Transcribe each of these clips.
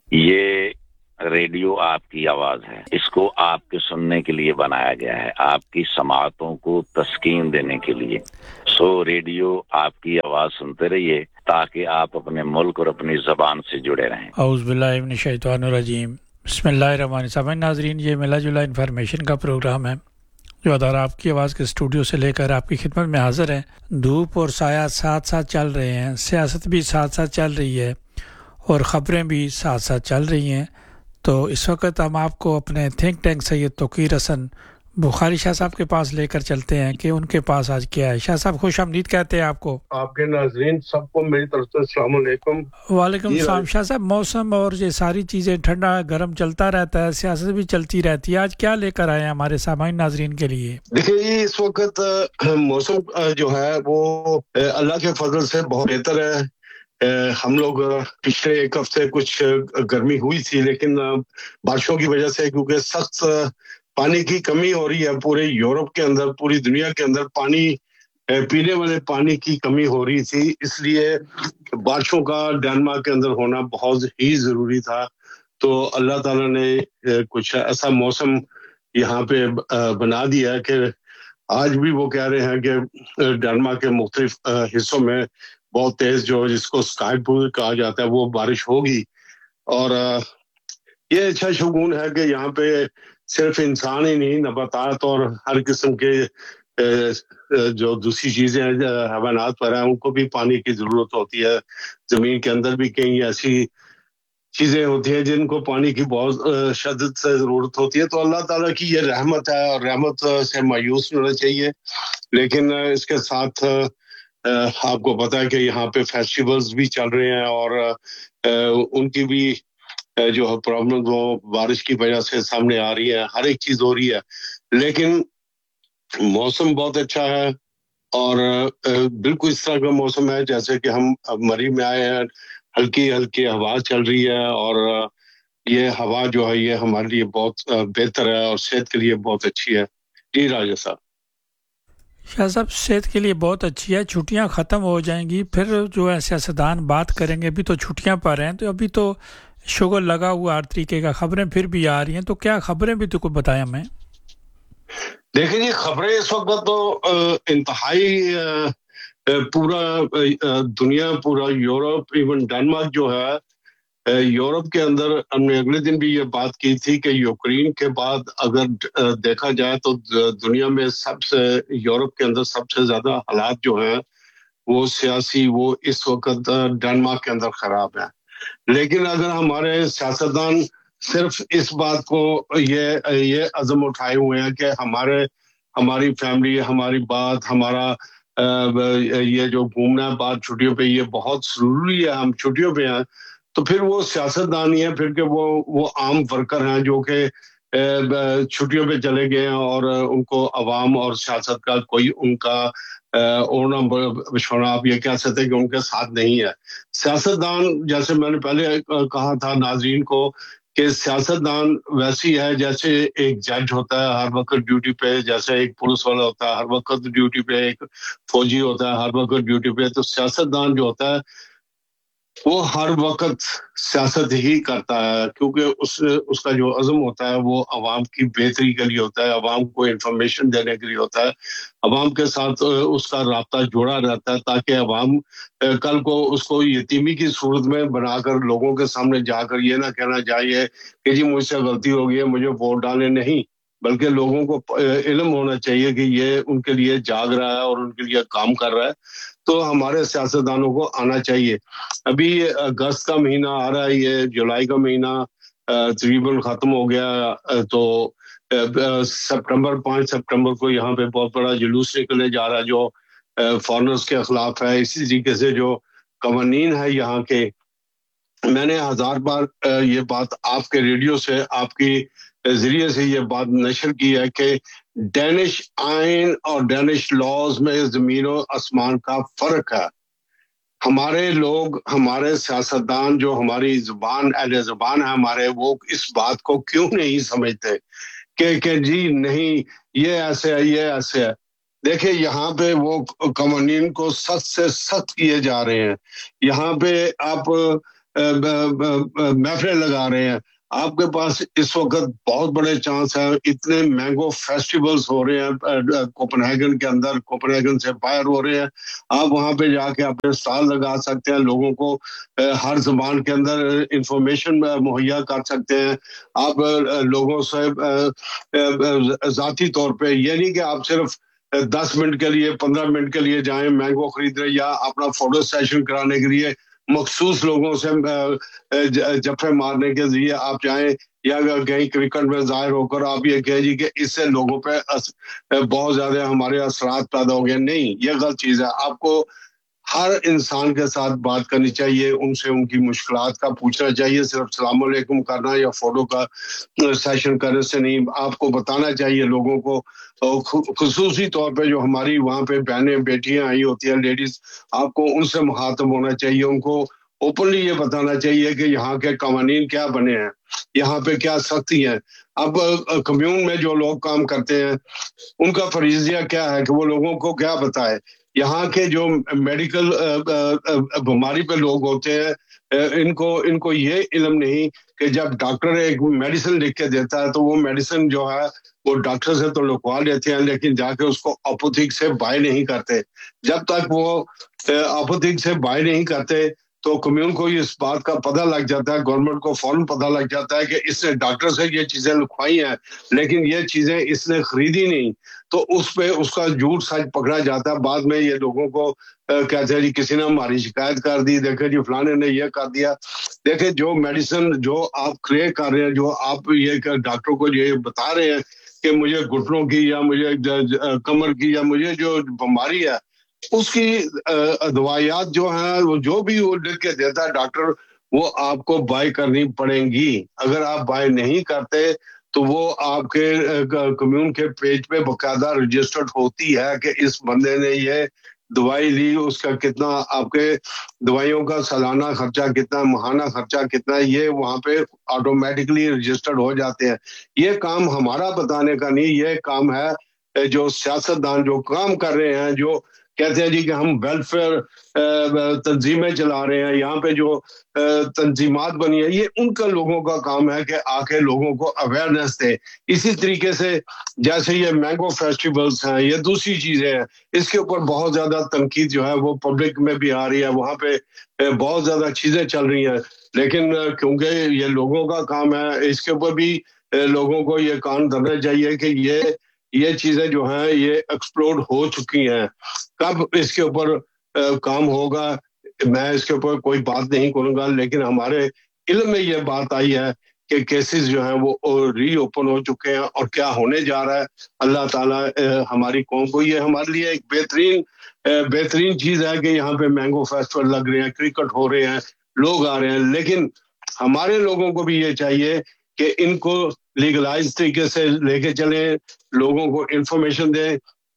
یہ ریڈیو آپ کی آواز ہے، اس کو آپ کے سننے کے لیے بنایا گیا ہے، آپ کی سماعتوں کو تسکین دینے کے لیے۔ ریڈیو آپ کی آواز سنتے رہیے تاکہ آپ اپنے ملک اور اپنی زبان سے جڑے رہیں۔ اعوذ باللہ من الشیطان الرجیم، بسم اللہ الرحمن الرحیم۔ ناظرین، یہ ملا جلا انفارمیشن کا پروگرام ہے جو ادارہ آپ کی آواز کے اسٹوڈیو سے لے کر آپ کی خدمت میں حاضر ہے۔ دھوپ اور سایہ ساتھ ساتھ چل رہے ہیں، سیاست بھی ساتھ ساتھ چل رہی ہے اور خبریں بھی ساتھ ساتھ چل رہی ہیں۔ تو اس وقت ہم آپ کو اپنے تھنک ٹینک سید توقیر حسن بخاری شاہ صاحب کے پاس لے کر چلتے ہیں کہ ان کے پاس آج کیا ہے۔ شاہ صاحب خوش آمدید کہتے ہیں آپ کو۔ آپ کے ناظرین سب کو میری طرف سے السلام علیکم۔ وعلیکم السلام۔ شاہ صاحب، موسم اور یہ ساری چیزیں ٹھنڈا گرم چلتا رہتا ہے، سیاست بھی چلتی رہتی ہے، آج کیا لے کر آئے ہیں ہمارے سامعین ناظرین کے لیے؟ دیکھیے، اس وقت موسم جو ہے وہ اللہ کے فضل سے بہت بہتر ہے۔ ہم لوگ پچھلے ایک ہفتے کچھ گرمی ہوئی تھی، لیکن بارشوں کی وجہ سے کیونکہ سخت پانی کی کمی ہو رہی ہے پورے یورپ کے اندر، پوری دنیا کے اندر پانی، پینے والے پانی کی کمی ہو رہی تھی، اس لیے بارشوں کا ڈنمارک کے اندر ہونا بہت ہی ضروری تھا۔ تو اللہ تعالیٰ نے کچھ ایسا موسم یہاں پہ بنا دیا ہے کہ آج بھی وہ کہہ رہے ہیں کہ ڈنمارک کے مختلف حصوں میں بہت تیز، جو جس کو اسکائی پول کہا جاتا ہے، وہ بارش ہوگی۔ اور یہ اچھا شگون ہے کہ یہاں پہ صرف انسان ہی نہیں، نباتات اور ہر قسم کے جو دوسری چیزیں حیوانات پر ہیں، ان کو بھی پانی کی ضرورت ہوتی ہے۔ زمین کے اندر بھی کئی ایسی چیزیں ہوتی ہیں جن کو پانی کی بہت شدت سے ضرورت ہوتی ہے۔ تو اللہ تعالیٰ کی یہ رحمت ہے، اور رحمت سے مایوس نہیں ہونا چاہیے۔ لیکن اس کے ساتھ آپ کو پتا ہے کہ یہاں پہ فیسٹیولز بھی چل رہے ہیں، اور ان کی بھی جو پرابلم وہ بارش کی وجہ سے سامنے آ رہی ہے، ہر ایک چیز ہو رہی ہے۔ لیکن موسم بہت اچھا ہے، اور بالکل اس طرح کا موسم ہے جیسے کہ ہم مری میں آئے ہیں۔ ہلکی ہلکی ہوا چل رہی ہے، اور یہ ہوا جو ہے یہ ہمارے لیے بہت بہتر ہے اور صحت کے لیے بہت اچھی ہے۔ جی راجہ صاحب۔ شاہ صاحب، صحت کے لیے بہت اچھی ہے۔ چھٹیاں ختم ہو جائیں گی، پھر جو ہے سیاستدان بات کریں گے۔ ابھی تو چھٹیاں پر ہیں، تو ابھی تو شغل لگا ہوا ہر طریقے کا، خبریں پھر بھی آ رہی ہیں، تو کیا خبریں بھی تو کو بتائیں ہمیں۔ دیکھیں جی، خبریں اس وقت تو انتہائی پورا دنیا، پورا یورپ، ایون ڈنمارک جو ہے، یورپ کے اندر ہم نے اگلے دن بھی یہ بات کی تھی کہ یوکرین کے بعد اگر دیکھا جائے تو دنیا میں یورپ کے اندر سب سے زیادہ حالات جو ہیں وہ سیاسی، وہ اس وقت ڈنمارک کے اندر خراب ہیں۔ لیکن اگر ہمارے سیاستدان صرف اس بات کو یہ عزم اٹھائے ہوئے ہیں کہ ہماری فیملی، ہماری بات، ہمارا یہ جو گھومنا ہے بات چھٹیوں پہ، یہ بہت ضروری ہے، ہم چھٹیوں پہ ہیں، تو پھر وہ سیاستدان ہی ہیں، پھر کہ وہ عام ورکر ہیں جو کہ چھٹیوں پہ چلے گئے ہیں، اور ان کو عوام اور سیاست کا کوئی ان کا اوڑھنا بچھونا، آپ یہ کہہ سکتے کہ ان کے ساتھ نہیں ہے۔ سیاستدان، جیسے میں نے پہلے کہا تھا ناظرین کو، کہ سیاستدان ویسی ہے جیسے ایک جج ہوتا ہے ہر وقت ڈیوٹی پہ، جیسے ایک پولیس والا ہوتا ہے ہر وقت ڈیوٹی پہ، ایک فوجی ہوتا ہے ہر وقت ڈیوٹی پہ، تو سیاستدان جو ہوتا ہے وہ ہر وقت سیاست ہی کرتا ہے، کیونکہ اس کا جو عزم ہوتا ہے وہ عوام کی بہتری کے لیے ہوتا ہے، عوام کو انفارمیشن دینے کے لیے ہوتا ہے، عوام کے ساتھ اس کا رابطہ جوڑا رہتا ہے، تاکہ عوام کل کو اس کو یتیمی کی صورت میں بنا کر لوگوں کے سامنے جا کر یہ نہ کہنا چاہیے کہ جی مجھ سے غلطی ہو گئی ہے، مجھے ووٹ ڈالے نہیں، بلکہ لوگوں کو علم ہونا چاہیے کہ یہ ان کے لیے جاگ رہا ہے اور ان کے لیے کام کر رہا ہے۔ تو ہمارے سیاستدانوں کو آنا چاہیے۔ ابھی اگست کا مہینہ آ رہا ہے، یہ جولائی کا مہینہ تقریباً ختم ہو گیا، تو 5 سپٹمبر کو یہاں پہ بہت بڑا جلوس نکلنے جا رہا ہے جو فارنرز کے خلاف ہے۔ اسی طریقے سے جو قوانین ہے یہاں کے، میں نے 1000 بار یہ بات آپ کے ریڈیو سے، آپ کی ذریعے سے یہ بات نشر کی ہے کہ ڈینش آئین اور ڈینش لاز میں زمین و آسمان کا فرق ہے۔ ہمارے لوگ، ہمارے سیاستدان جو ہماری زبان، اہل زبان ہے ہمارے، وہ اس بات کو کیوں نہیں سمجھتے کہ جی نہیں یہ ایسے ہے، یہ ایسے ہے۔ دیکھیں یہاں پہ وہ قوانین کو سخت سے سخت کیے جا رہے ہیں۔ یہاں پہ آپ محفلیں لگا رہے ہیں. آپ کے پاس اس وقت بہت بڑے چانس ہیں, اتنے مینگو فیسٹیولز ہو رہے ہیں کوپن ہیگن کے اندر, کوپن ہیگن سے باہر ہو رہے ہیں. آپ وہاں پہ جا کے اپنے اسٹال لگا سکتے ہیں, لوگوں کو ہر زبان کے اندر انفارمیشن مہیا کر سکتے ہیں. آپ لوگوں سے ذاتی طور پہ, یہ نہیں کہ آپ صرف 10 منٹ کے لیے 15 منٹ کے لیے جائیں مینگو خرید رہے, یا اپنا فوٹو سیشن کرانے کے لیے مخصوص لوگوں سے جفے مارنے کے ذریعے آپ جائیں, یا کہیں کرکٹ میں ظاہر ہو کر آپ یہ کہیں جی کہ اس سے لوگوں پہ بہت زیادہ ہمارے اثرات پیدا ہو گئے. نہیں, یہ غلط چیز ہے. آپ کو ہر انسان کے ساتھ بات کرنی چاہیے, ان سے ان کی مشکلات کا پوچھنا چاہیے. صرف السلام علیکم کرنا یا فوٹو کا سیشن کرنے سے نہیں, آپ کو بتانا چاہیے لوگوں کو, خصوصی طور پہ جو ہماری وہاں پہ بہنیں بیٹیاں آئی ہوتی ہیں لیڈیز, آپ کو ان سے مخاطب ہونا چاہیے. ان کو اوپنلی یہ بتانا چاہیے کہ یہاں کے قوانین کیا بنے ہیں, یہاں پہ کیا سختی ہے. اب کمیون میں جو لوگ کام کرتے ہیں ان کا فریضہ کیا ہے کہ وہ لوگوں کو کیا بتائے. یہاں کے جو میڈیکل بیماری پہ لوگ ہوتے ہیں, ان کو یہ علم نہیں کہ جب ڈاکٹر ایک میڈیسن لکھ کے دیتا ہے تو وہ میڈیسن جو ہے وہ ڈاکٹر سے تو لکھوا لیتے ہیں, لیکن جا کے اس کو اپوتھک سے بائی نہیں کرتے. جب تک وہ اپوتھک سے بائی نہیں کرتے تو کمیون کو اس بات کا پتہ لگ جاتا ہے, گورنمنٹ کو فوراً پتہ لگ جاتا ہے کہ اس نے ڈاکٹر سے یہ چیزیں لکھوائی ہیں لیکن یہ چیزیں اس نے خریدی نہیں, تو اس پہ اس کا جھوٹ سچ پکڑا جاتا ہے. بعد میں یہ لوگوں کو کہتے ہیں جی کسی نے ہماری شکایت کر دی, دیکھیں جی فلانے نے یہ کر دیا. دیکھیں جو میڈیسن جو آپ کریٹ کر رہے ہیں, جو آپ یہ ڈاکٹروں کو یہ بتا رہے ہیں کہ مجھے گھٹنوں کی یا مجھے کمر کی یا مجھے جو بیماری ہے اس کی دوائیات جو ہیں وہ جو بھی وہ لکھ کے دیتا ہے ڈاکٹر, وہ آپ کو بائی کرنی پڑیں گی. اگر آپ بائی نہیں کرتے تو وہ آپ کے کمیون کے پیج پہ باقاعدہ رجسٹرڈ ہوتی ہے کہ اس بندے نے یہ دوائی لی, اس کا کتنا, آپ کے دوائیوں کا سالانہ خرچہ کتنا, ماہانہ خرچہ کتنا, یہ وہاں پہ آٹومیٹکلی رجسٹرڈ ہو جاتے ہیں. یہ کام ہمارا بتانے کا نہیں, یہ کام ہے جو سیاستدان جو کام کر رہے ہیں, جو کہتے ہیں جی کہ ہم ویلفیئر تنظیمیں چلا رہے ہیں, یہاں پہ جو تنظیمات بنی ہیں, یہ ان کا لوگوں کا کام ہے کہ آ کے لوگوں کو اویئرنیس دے. اسی طریقے سے جیسے یہ مینگو فیسٹیولز ہیں, یہ دوسری چیزیں ہیں, اس کے اوپر بہت زیادہ تنقید جو ہے وہ پبلک میں بھی آ رہی ہے, وہاں پہ بہت زیادہ چیزیں چل رہی ہیں, لیکن کیونکہ یہ لوگوں کا کام ہے, اس کے اوپر بھی لوگوں کو یہ کان دھرنا چاہیے کہ یہ چیزیں جو ہیں یہ ایکسپلوڈ ہو چکی ہیں. کب اس کے اوپر کام ہوگا میں اس کے اوپر کوئی بات نہیں کروں گا, لیکن ہمارے علم میں یہ بات آئی ہے کہ کیسز جو ہیں وہ ری اوپن ہو چکے ہیں, اور کیا ہونے جا رہا ہے. اللہ تعالیٰ ہماری قوم کو, یہ ہمارے لیے ایک بہترین چیز ہے کہ یہاں پہ مینگو فیسٹیول لگ رہے ہیں, کرکٹ ہو رہے ہیں, لوگ آ رہے ہیں, لیکن ہمارے لوگوں کو بھی یہ چاہیے کہ ان کو لیگلائز طریقے سے لے کے چلیں, لوگوں کو انفارمیشن دیں.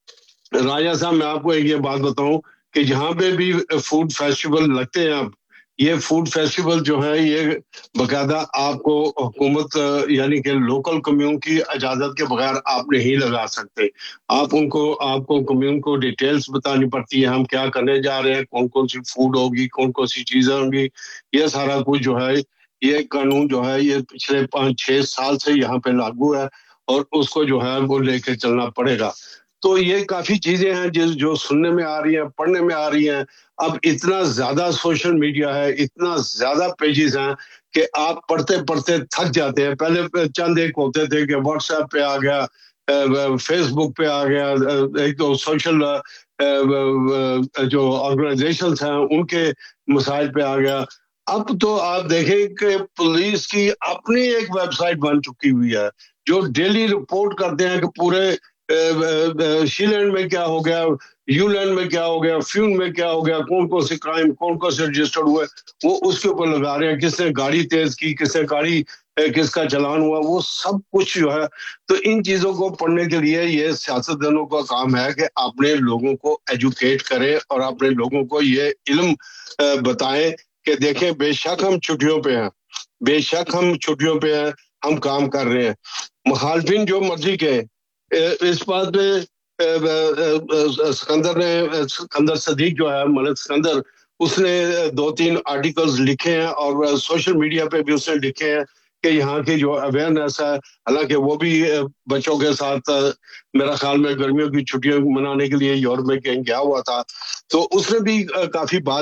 راجہ صاحب میں آپ کو ایک یہ بات بتاؤں کہ جہاں پہ بھی فوڈ فیسٹیول لگتے ہیں, اب یہ فوڈ فیسٹیول جو ہے یہ باقاعدہ آپ کو حکومت یعنی کہ لوکل کمیون کی اجازت کے بغیر آپ نہیں لگا سکتے. آپ کو کمیون کو ڈیٹیلز بتانی پڑتی ہے, ہم کیا کرنے جا رہے ہیں, کون کون سی فوڈ ہوگی, کون کون سی چیزیں ہوں گی, یہ سارا کچھ جو ہے یہ قانون جو ہے یہ پچھلے 5-6 سال سے یہاں پہ لاگو ہے, اور اس کو جو ہے وہ لے کے چلنا پڑے گا. تو یہ کافی چیزیں ہیں جو سننے میں آ رہی ہیں, پڑھنے میں آ رہی ہیں. اب اتنا زیادہ سوشل میڈیا ہے, اتنا زیادہ پیجز ہیں کہ آپ پڑھتے پڑھتے تھک جاتے ہیں. پہلے چند ایک ہوتے تھے کہ واٹس ایپ پہ آ گیا, فیس بک پہ آ گیا, ایک تو سوشل جو آرگنائزیشنز ہیں ان کے مسائل پہ آ گیا. اب تو آپ دیکھیں کہ پولیس کی اپنی ایک ویب سائٹ بن چکی ہوئی ہے جو ڈیلی رپورٹ کرتے ہیں کہ پورے شی لینڈ میں کیا ہو گیا, یو لینڈ میں کیا ہو گیا, فیون میں کیا ہو گیا, کون کون سے کرائم کون کون سے رجسٹرڈ ہوئے, وہ اس کے اوپر لگا رہے ہیں. کس نے گاڑی تیز کی, کس نے گاڑی کس کا چلان ہوا, وہ سب کچھ جو ہے. تو ان چیزوں کو پڑھنے کے لیے یہ سیاستدانوں کا کام ہے کہ اپنے لوگوں کو ایجوکیٹ کریں اور اپنے لوگوں کو یہ علم بتائیں کہ دیکھیں بے شک ہم چھٹیوں پہ ہیں, بے شک ہم چھٹیوں پہ ہیں, ہم کام کر رہے ہیں. مخالفین جو مرضی کے اس بات پہ سکندر صدیق جو ہے, ملک سکندر, اس نے 2-3 آرٹیکلز لکھے ہیں اور سوشل میڈیا پہ بھی اس نے لکھے ہیں کہ یہاں کی جو اویئرنیس ہے، حالانکہ وہ بھی بچوں کے ساتھ میرا خیال میں گرمیوں کی چھٹیاں منانے کے لیے یورپ میں کہیں گیا ہوا تھا، تو اس نے بھی کافی بات